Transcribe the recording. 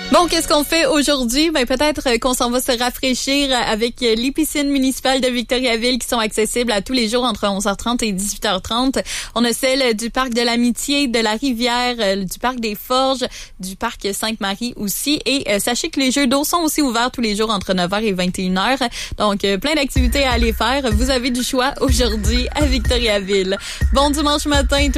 Bon, qu'est-ce qu'on fait aujourd'hui? Ben, peut-être qu'on s'en va se rafraîchir avec les piscines municipales de Victoriaville qui sont accessibles à tous les jours entre 11h30 et 18h30. On a celle du parc de l'Amitié, de la Rivière, du parc des Forges, du parc Sainte-Marie aussi. Et sachez que les jeux d'eau sont aussi ouverts tous les jours entre 9h et 21h. Donc, plein d'activités à aller faire. Vous avez du choix aujourd'hui à Victoriaville. Bon dimanche matin.